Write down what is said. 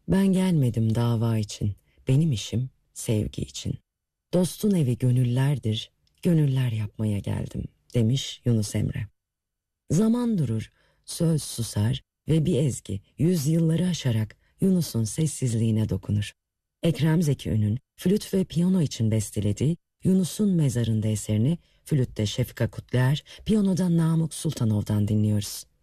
Ben gelmedim dava için, benim işim sevgi için. Dostun evi gönüllerdir, gönüller yapmaya geldim, demiş Yunus Emre. Zaman durur, söz susar ve bir ezgi yüzyılları aşarak Yunus'un sessizliğine dokunur. Ekrem Zeki Ün'ün flüt ve piyano için bestelediği Yunus'un Mezarında eserini flütte Şefika Kutluer, piyanoda Namık Sultanov'dan dinliyoruz.